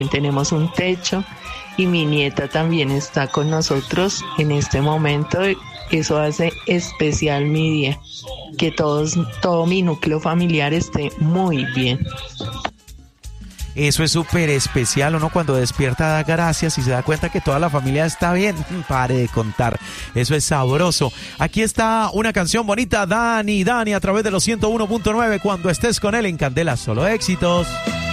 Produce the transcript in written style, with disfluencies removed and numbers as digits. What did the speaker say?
tenemos un techo y mi nieta también está con nosotros en este momento. Eso hace especial mi día, que todo mi núcleo familiar esté muy bien. Eso es súper especial, uno cuando despierta da gracias y se da cuenta que toda la familia está bien. Pare de contar, eso es sabroso. Aquí está una canción bonita, Dani, a través de los 101.9, cuando estés con él en Candela, solo éxitos.